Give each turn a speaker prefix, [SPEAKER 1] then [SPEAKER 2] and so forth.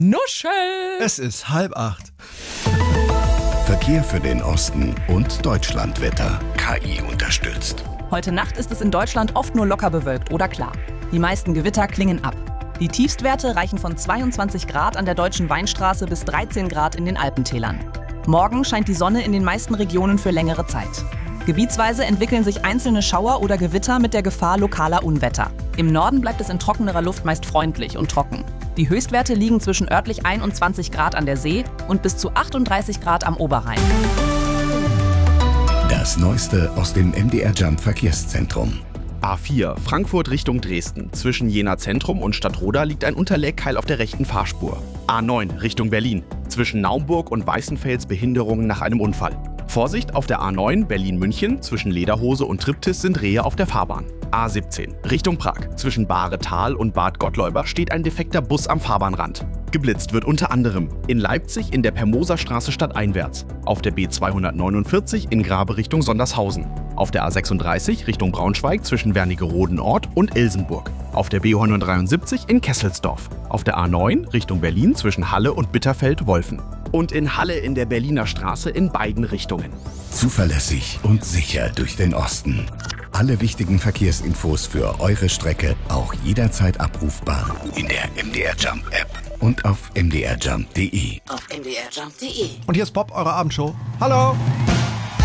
[SPEAKER 1] Nuschel!
[SPEAKER 2] Es ist 7:30.
[SPEAKER 3] Verkehr für den Osten und Deutschlandwetter. KI unterstützt.
[SPEAKER 1] Heute Nacht ist es in Deutschland oft nur locker bewölkt oder klar. Die meisten Gewitter klingen ab. Die Tiefstwerte reichen von 22 Grad an der Deutschen Weinstraße bis 13 Grad in den Alpentälern. Morgen scheint die Sonne in den meisten Regionen für längere Zeit. Gebietsweise entwickeln sich einzelne Schauer oder Gewitter mit der Gefahr lokaler Unwetter. Im Norden bleibt es in trockenerer Luft meist freundlich und trocken. Die Höchstwerte liegen zwischen örtlich 21 Grad an der See und bis zu 38 Grad am Oberrhein.
[SPEAKER 3] Das Neueste aus dem MDR Jump Verkehrszentrum.
[SPEAKER 4] A4, Frankfurt Richtung Dresden. Zwischen Jena Zentrum und Stadtroda liegt ein Unterlegkeil auf der rechten Fahrspur. A9 Richtung Berlin. Zwischen Naumburg und Weißenfels Behinderungen nach einem Unfall. Vorsicht auf der A9 Berlin-München. Zwischen Lederhose und Triptis sind Rehe auf der Fahrbahn. A17 Richtung Prag. Zwischen Bahretal und Bad Gottleubach steht ein defekter Bus am Fahrbahnrand. Geblitzt wird unter anderem in Leipzig in der Permoserstraße stadteinwärts, auf der B249 in Grabe Richtung Sondershausen, auf der A36 Richtung Braunschweig zwischen Wernigerode-Nord und Ilsenburg, auf der B173 in Kesselsdorf, auf der A9 Richtung Berlin zwischen Halle und Bitterfeld-Wolfen und in Halle in der Berliner Straße in beiden Richtungen.
[SPEAKER 3] Zuverlässig und sicher durch den Osten. Alle wichtigen Verkehrsinfos für eure Strecke auch jederzeit abrufbar in der MDR Jump App und auf mdrjump.de.
[SPEAKER 5] Auf mdrjump.de.
[SPEAKER 2] Und hier ist Bob, eure Abendshow. Hallo!